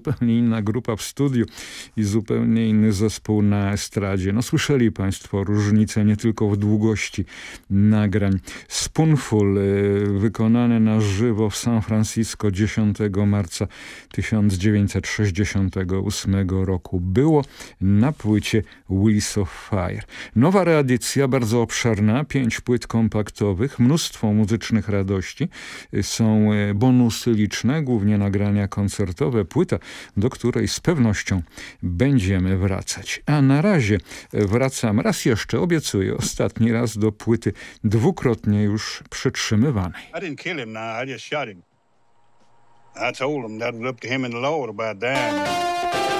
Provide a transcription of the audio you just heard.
zupełnie inna grupa w studiu i zupełnie inny zespół na estradzie. No słyszeli państwo różnicę nie tylko w długości nagrań. Spoonful, wykonane na żywo w San Francisco 10 marca 1968 roku. Było na płycie Wheels of Fire. Nowa reedycja, bardzo obszerna, 5 płyt kompaktowych, mnóstwo muzycznych radości. Są bonusy liczne, głównie nagrania koncertowe. Płyta, do której z pewnością będziemy wracać. A na razie wracam raz jeszcze, obiecuję, ostatni raz do płyty dwukrotnie już przytrzymywanej. I didn't kill him now, I just shot him. I told him that was up to him and the Lord about that.